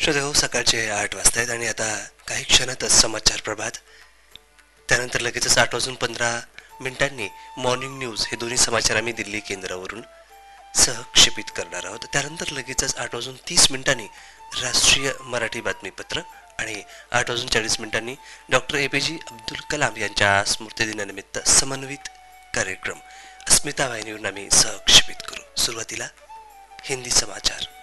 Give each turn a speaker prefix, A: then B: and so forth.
A: श्रोते सकाळचे 8 वाजता आहेत आणि आता काही क्षणातच समाचार प्रभात, त्यानंतर लगेचच 8:15 मॉर्निंग न्यूज हे दोन्ही समाचार आम्ही दिल्ली केंद्रावरून सहक्षेपित करणार आहोत. त्यानंतर लगेचच 8:30 राष्ट्रीय मराठी बातमीपत्र आणि 8:40 डॉक्टर APJ अब्दुल कलाम यांच्या स्मृतिदिनानिमित्त समन्वित कार्यक्रम अस्मिता वाहिनीवरून आम्ही सहक्षेपित करू. सुरुवातीला हिंदी समाचार.